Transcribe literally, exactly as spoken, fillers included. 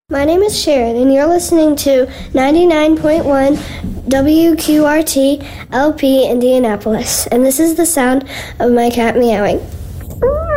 My name is Sharon, and you're listening to ninety-nine point one W Q R T L P Indianapolis, and this is the sound of my cat meowing.